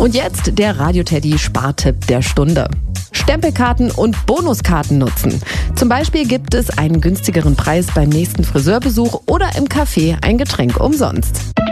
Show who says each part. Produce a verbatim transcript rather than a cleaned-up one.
Speaker 1: Und jetzt der Radio-Teddy Spartipp der Stunde. Stempelkarten und Bonuskarten nutzen. Zum Beispiel gibt es einen günstigeren Preis beim nächsten Friseurbesuch oder im Café ein Getränk umsonst.